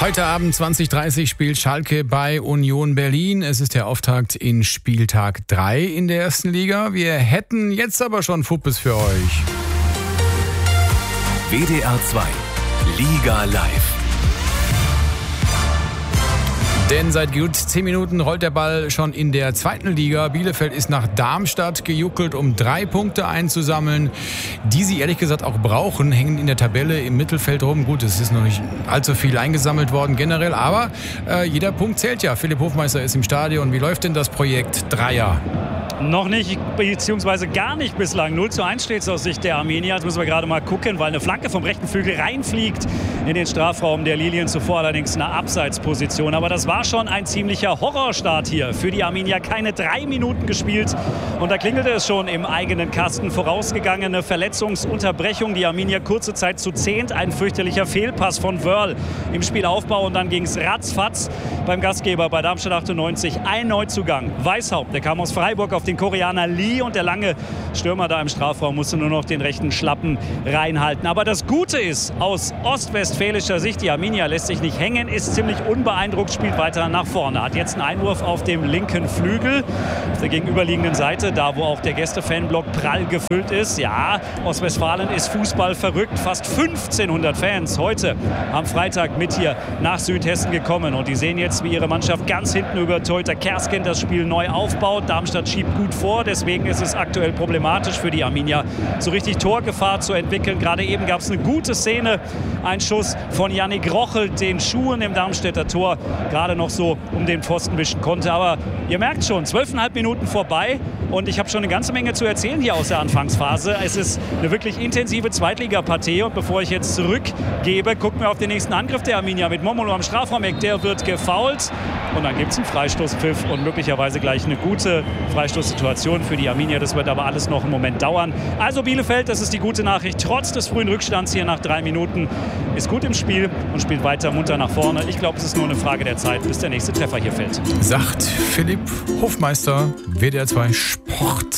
Heute Abend 20:30 spielt Schalke bei Union Berlin. Es ist der Auftakt in Spieltag 3 in der ersten Liga. Wir hätten jetzt aber schon Fuppes für euch. WDR 2 Liga Live. Denn seit gut 10 Minuten rollt der Ball schon in der zweiten Liga. Bielefeld ist nach Darmstadt gejuckelt, um 3 Punkte einzusammeln, die sie ehrlich gesagt auch brauchen, hängen in der Tabelle im Mittelfeld rum. Gut, es ist noch nicht allzu viel eingesammelt worden generell, aber jeder Punkt zählt ja. Philipp Hofmeister ist im Stadion. Wie läuft denn das Projekt Dreier? Noch nicht, beziehungsweise gar nicht bislang. 0:1 steht es aus Sicht der Armenier. Jetzt müssen wir gerade mal gucken, weil eine Flanke vom rechten Flügel reinfliegt in den Strafraum der Lilien. Zuvor allerdings eine Abseitsposition. Aber das war schon ein ziemlicher Horrorstart hier für die Armenier. Keine 3 Minuten gespielt und da klingelte es schon im eigenen Kasten. Vorausgegangene Verletzungsunterbrechung. Die Armenier kurze Zeit zu 10. Ein fürchterlicher Fehlpass von Wörl im Spielaufbau und dann ging es ratzfatz beim Gastgeber bei Darmstadt 98. Ein Neuzugang, Weishaupt, der kam aus Freiburg auf den Koreaner Lee und der lange Stürmer da im Strafraum musste nur noch den rechten Schlappen reinhalten. Aber das Gute ist, aus ostwestfälischer Sicht, die Arminia lässt sich nicht hängen, ist ziemlich unbeeindruckt, spielt weiter nach vorne. Hat jetzt einen Einwurf auf dem linken Flügel, auf der gegenüberliegenden Seite, da wo auch der Gäste-Fanblock prall gefüllt ist. Ja, Ostwestfalen ist Fußball verrückt. Fast 1500 Fans heute am Freitag mit hier nach Südhessen gekommen. Und die sehen jetzt, wie ihre Mannschaft ganz hinten über Torhüter Kersken das Spiel neu aufbaut. Darmstadt schiebt gut vor, deswegen ist es aktuell problematisch für die Arminia, so richtig Torgefahr zu entwickeln. Gerade eben gab es eine gute Szene, ein Schuss von Yannick Rochel, den Schuhen im Darmstädter Tor gerade noch so um den Pfosten wischen konnte. Aber ihr merkt schon, 12,5 Minuten vorbei und ich habe schon eine ganze Menge zu erzählen hier aus der Anfangsphase. Es ist eine wirklich intensive Zweitligapartie und bevor ich jetzt zurückgebe, gucken wir auf den nächsten Angriff der Arminia mit Momolo am Strafraumeck. Der wird gefoult und dann gibt es einen Freistoßpfiff und möglicherweise gleich eine gute Freistoßsituation für die Arminia. Das wird aber alles noch einen Moment dauern. Also Bielefeld, das ist die gute Nachricht, trotz des frühen Rückstands hier nach 3 Minuten, ist gut im Spiel und spielt weiter munter nach vorne. Ich glaube, es ist nur eine Frage der Zeit, bis der nächste Treffer hier fällt. Sagt Philipp Hofmeister, WDR 2 Sport.